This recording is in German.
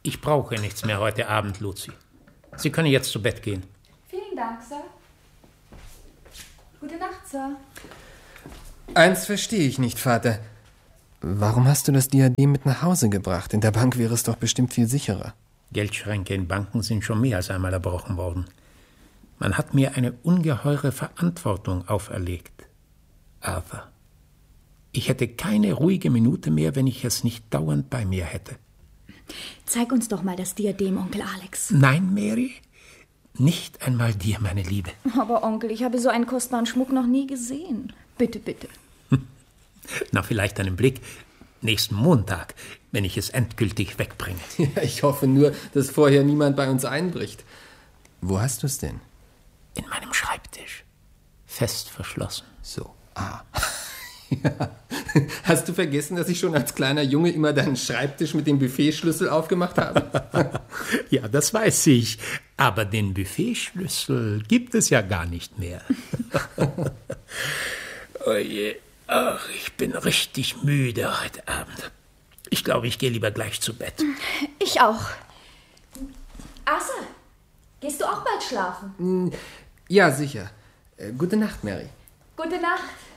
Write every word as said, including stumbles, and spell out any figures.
Ich brauche nichts mehr heute Abend, Luzi. Sie können jetzt zu Bett gehen. Vielen Dank, Sir. Gute Nacht, Sir. Eins verstehe ich nicht, Vater. Warum hast du das Diadem mit nach Hause gebracht? In der Bank wäre es doch bestimmt viel sicherer. Geldschränke in Banken sind schon mehr als einmal erbrochen worden. Man hat mir eine ungeheure Verantwortung auferlegt. Arthur, ich hätte keine ruhige Minute mehr, wenn ich es nicht dauernd bei mir hätte. Zeig uns doch mal das Diadem, Onkel Alex. Nein, Mary, nicht einmal dir, meine Liebe. Aber Onkel, ich habe so einen kostbaren Schmuck noch nie gesehen. Bitte, bitte. Na, vielleicht einen Blick nächsten Montag, wenn ich es endgültig wegbringe. Ja, ich hoffe nur, dass vorher niemand bei uns einbricht. Wo hast du es denn? In meinem Schreibtisch. Fest verschlossen. So, ah. Ja. Hast du vergessen, dass ich schon als kleiner Junge immer deinen Schreibtisch mit dem Buffetschlüssel aufgemacht habe? Ja, das weiß ich. Aber den Buffetschlüssel gibt es ja gar nicht mehr. Oh je. Ach, ich bin richtig müde heute Abend. Ich glaube, ich gehe lieber gleich zu Bett. Ich auch. Arthur, gehst du auch bald schlafen? Ja, sicher. Äh, gute Nacht, Mary. Gute Nacht.